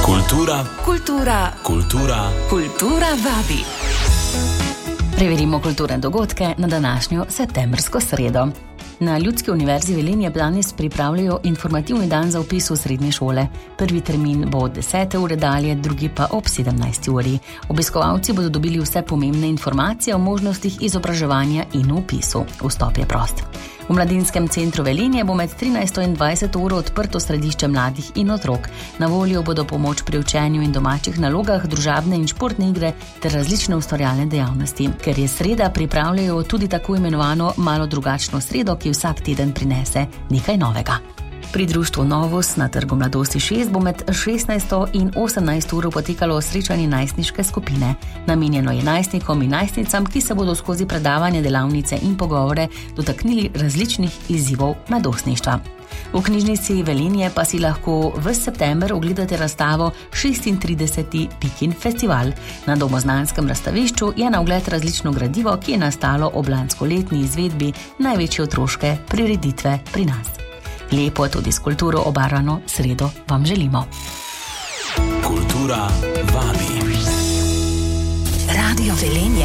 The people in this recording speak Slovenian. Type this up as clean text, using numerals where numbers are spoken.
Kultura vabi. Preverimo kulturne dogodke na današnjo septembrsko sredo. Na Ljudski univerzi Velenje danes pripravljajo informativni dan za vpis v srednje šole. Prvi termin bo od 10. ure dalje, drugi pa ob 17. uri. Obiskovalci bodo dobili vse pomembne informacije o možnostih izobraževanja in vpisu. Vstop je prost. V Mladinskem centru Velenje bo med 13. in 20. uro odprto središče mladih in otrok. Na voljo bodo pomoč pri učenju in domačih nalogah, družabne in športne igre ter različne ustvarjalne dejavnosti. Ker je sreda, pripravljajo tudi tako imenovano malo drugačno sredo, ki vsak teden prinese nekaj novega. Pri društvu Novus na Trgu mladosti 6 bo med 16. in 18. uro potekalo srečanje najstniške skupine. Namenjeno je najstnikom in najstnicam, ki se bodo skozi predavanje, delavnice in pogovore dotaknili različnih izzivov mladostništva. V knjižnici Velenje pa si lahko ves september ogledate razstavo 36. Pikin festival. Na domoznanskem razstavišču je na ogled različno gradivo, ki je nastalo ob lanskoletni izvedbi največje otroške prireditve pri nas. Lepo tudi s kulturo obarvano sredo vam želimo. Kultura vabi. Radio Velenje.